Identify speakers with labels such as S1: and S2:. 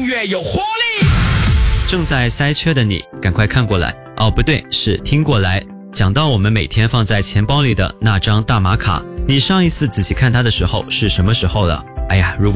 S1: 乐有活力。
S2: 正在塞缺的你，赶快看过来哦，不对，是听过来。讲到我们每天放在钱包里的那张大码卡，你上一次仔细看它的时候是什么时候了？哎呀，如果